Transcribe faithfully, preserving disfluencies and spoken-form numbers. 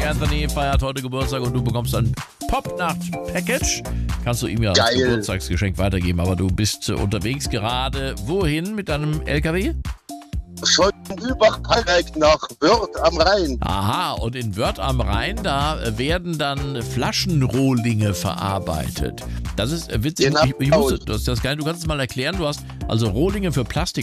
Anthony feiert heute Geburtstag und du bekommst ein Popnacht-Package. Kannst du ihm ja als Geburtstagsgeschenk weitergeben, aber du bist äh, unterwegs gerade. Wohin mit deinem L K W? Von Überkalleck nach Wörth am Rhein. Aha, und in Wörth am Rhein, da werden dann Flaschenrohlinge verarbeitet. Das ist witzig. Genau. Ich, ich wusste, das ist das geil. Du kannst es mal erklären. Du hast also Rohlinge für Plastik